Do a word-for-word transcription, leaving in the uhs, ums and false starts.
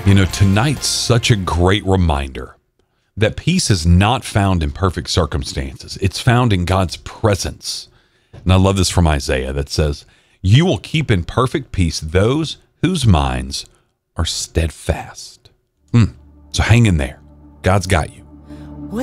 You know, tonight's such a great reminder that peace is not found in perfect circumstances. It's found in God's presence. And I love this from Isaiah that says, you will keep in perfect peace those whose minds are steadfast. Mm. So hang in there. God's got you.